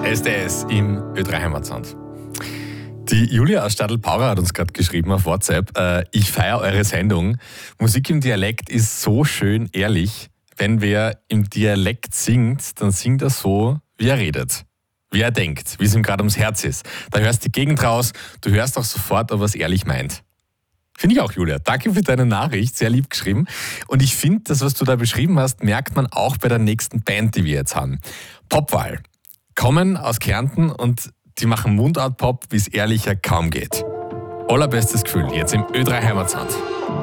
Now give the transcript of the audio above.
SDS im Ö3 Heimatsound. Die Julia aus Stadl-Paurer hat uns gerade geschrieben auf WhatsApp, ich feiere eure Sendung. Musik im Dialekt ist so schön ehrlich. Wenn wer im Dialekt singt, dann singt er so, wie er redet. Wie er denkt, wie es ihm gerade ums Herz ist. Da hörst du die Gegend raus, du hörst auch sofort, ob er es ehrlich meint. Finde ich auch, Julia. Danke für deine Nachricht, sehr lieb geschrieben. Und ich finde, das, was du da beschrieben hast, merkt man auch bei der nächsten Band, die wir jetzt haben. Popwahl. Kommen aus Kärnten und die machen Mundart-Pop, wie es ehrlicher kaum geht. Allerbestes Gefühl, jetzt im Ö3 Heimatsound.